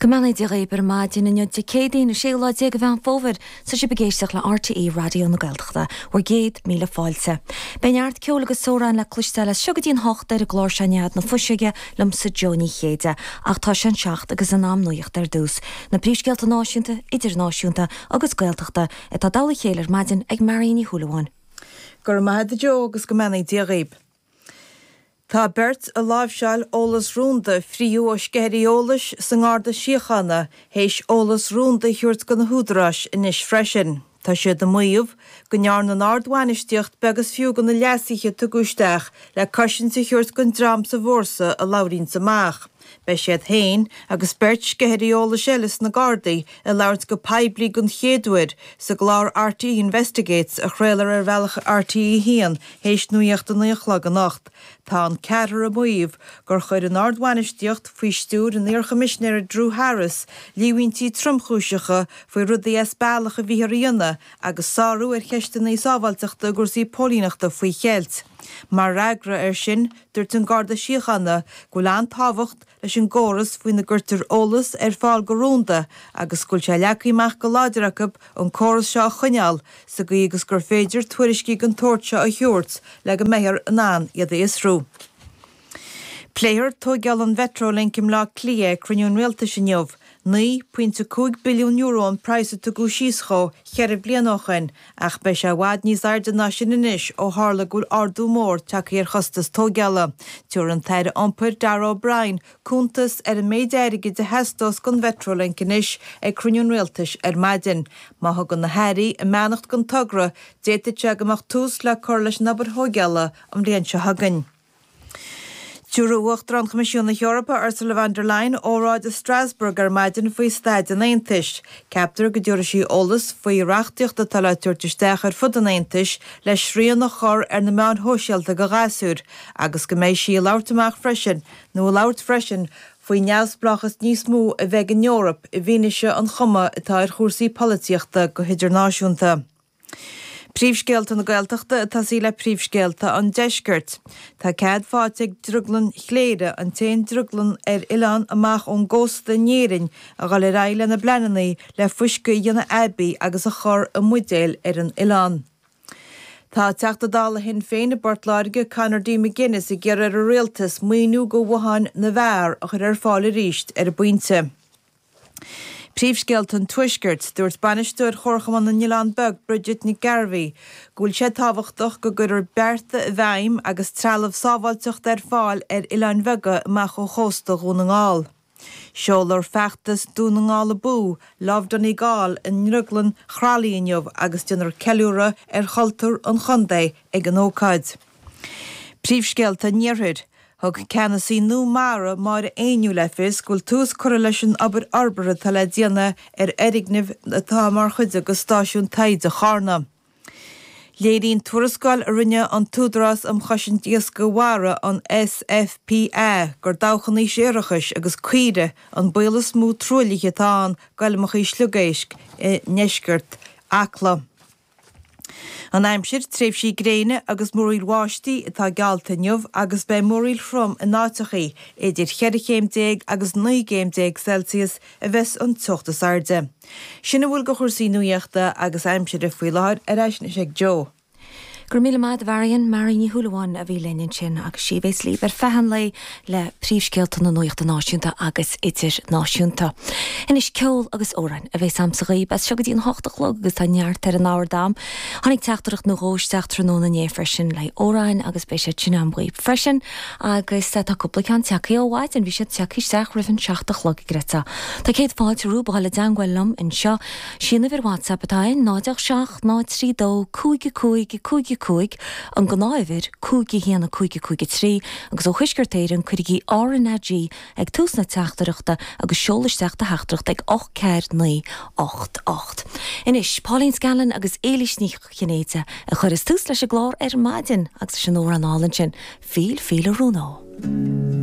Gymanai di reiber ma dyn yn yw'n cédyn y seila dig fan fofyd sa si begeisach le RTE radio na gaeltachta o'r gyd mila fáilte. Beiniart ceol agus sóran le clwystela siogad hocht ar y glor sianiad na fwysige lym sy Joni chéide ach tá sian siacht agus yn am nuicht ar dws na prísgelta náisiúnta, idir náisiúnta agus gaeltachta et a dal chéilir madin ag Marini Húlaháin. Gur mahad a jo agus gymanai di reib. Tá bert a lábhseáil ólas rúnda fríú ó sceiriolalas sa ngáda síochanna héis ólas rúnda thuirt go na húdarás inis freisin. Tá siad a muomh go nearn an ardhainisteocht begus fiú go na leasaiche tugusteach le cosint sa thuirt go drám sa bhórsa a labhrín samach. Bei siad hain agus bert sceiriolalas elis na gardaí a labhart go paibli gon chéadúir sa glár RTE Investigates a chréilear ar bhealach RTE hían héis nuíocht a nuíochlag an nacht. Tá an ceatar a muomh gur chuir an ardhainisteocht faoi stúr an Iarchamisnéir Drew Harris líhaintí tromchúiseacha faoi rudaí esbealacha bhíthíonna agus sáú ar cheiste na sábhailteachta gursaí pólínachta faoi cheilt. Mar ragra sin dúirt an garda síochanna go lean tábhacht leis an góras faoin na gurtar ólas ar fáil go rúnda agus gúil sé leacaíach go láidirachab an córas seo chuineal sa go agus gur féidir tuairiscí an tóirte a thuirt le go méthir an án iad isrú. Pléir tógeal an Vetrolink im lá clia cruniún réalta sin neamh, 9.2 billiún euro an praise to go síoscho cheir blianochan ach be se bhad níos airde náisiún inis ó hála gúil ardú mór take ar chostas tógeala. Tuair an teire ampur Darragh O'Brien cúntas ar an méid airige de heastos gon Vetrolink inis ag cruniún réaltais ar maidin. Má thugan na hairí a meannacht gon tugra déite te amach tús le cur leis nabar tógeala am réon se hagan. Dúrúach dran Comisiúna Eorpa Ursula von der Leyen óráid a Strasbourg ar maidin faoi staid an Aontais. Ceaptar go dúra sí ólas faoi reachtaíocht a tal tuairtisteach ar fud an Aontais leis sríon na chor ar na meán hóisialta go ghasúr, agus go méid sí láirtamach freisin nó láirt freisin faoi neamhsplachas níos mú a bheith in Eorp i bhíneise an chuma atá ar chósaí polítíochta go hidirnáisiúnta. Príomhscéalta na Gaeltachta atá sí le príomhscéalta an deisgurt. Tá cead fáteag druglan chléire an téin druglan ar Ileán amach ón gcósta néirin a gáil ar éile na bleananaí le fuisce dhéanana Abbey agus a chur a muidéil ar an Ileán. Tá teachta dála hin féin a Bartláirge Conor D. McGuinness i gcear ar a réaltas muoinú go bhán na bhar a chur ar fáil ríist ar a buinte. Príomhscéalta an tuisgurt dúirt banisteoir chorchaman na Nílan Bug Bridget ní Garvey gúil sé tábhachtach go gur berta bhaim agus trealamh sábhailteocht ar fáil ar Ileán Bheaga amach ó chósta gún an gáil. Seolar feachtas dún an gáil a bú, lábhdon í gáil in ruglan chrálíonmh agus dunar ceiliúra ar choltar an chundé ag an ócaid. Príomhscéalta níorthid thug ceanasí nó mara mar aoniú le fis gúil tús cur leis an aber arbara tal le déana ar erignimh atá mar chuide go stáisiún taid a charna. Léiríonn tuarascáil a rinne an túdrás am chasin díos go bhara an SFPA gur dáchaní séireachas agus cuire an bualas mú trúlaithe tá gailimach í slugéisc i neisgurt acla. An aimsir tréimh sí gréine agus móríl váistí atá gealta neamh agus be móríl from in náitechaí idir 10 agus 9 Celsius a bheits an tuachtas airde. Sinna bhfuil go chósaí nuíochta agus aimsir a faoi láir ar eisna sé Jo. Gur míle maid bharian Marini Húlaháin a bhí lenin sin agus sí bhéis líb ar fehan le príomhscéalta na nuíochta náisiúnta agus idir náisiúnta. Inis ceol agus órain a bheith samsaí bes seogad íon hochtachlog agus tá neart ar an áir dám. Tháinig teachtarach nó róisteach tróna né freisin le órain agus bé sé sin am buí freisin agus tá cúpla an teachaí óháid an bhí sé teachaí seach rifin seachtalog i greta. Tá céad fáilte rú bhla deanghil lom in seo sinna bhir WhatsApp atáin 9-7-9-3-2 cúig an gnáibhir cúigi híanana cúigi trí agus ó chuisgurtéir an chuigí RNG ag túsna teachtareachta agus seolaisteachta heachtareacht ag 8-9-8-8. Inis Pauline Scanlon agus Éilis ní chinnéite a chur is tús leis a glár ar maidin agus sin ór an álann sin fíl a rúná.